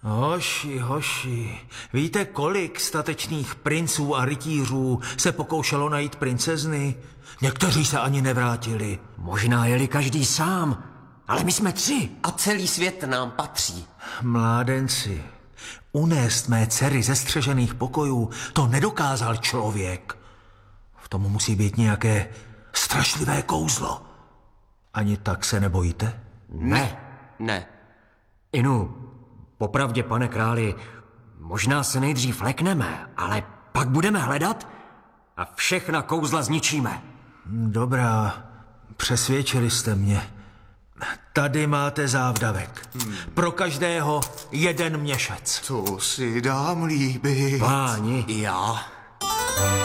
Hoši, víte, kolik statečných princů a rytířů se pokoušelo najít princezny? Někteří se ani nevrátili. Možná jeli každý sám, ale my jsme 3. A celý svět nám patří. Mládenci, unést mé dcery ze střežených pokojů, to nedokázal člověk. V tom musí být nějaké strašlivé kouzlo. Ani tak se nebojíte? Ne. Inu, popravdě, pane králi, možná se nejdřív lekneme, ale pak budeme hledat a všechna kouzla zničíme. Dobrá, přesvědčili jste mě. Tady máte závdavek. Pro každého 1 měšec. To si dám líbit. Páni, Já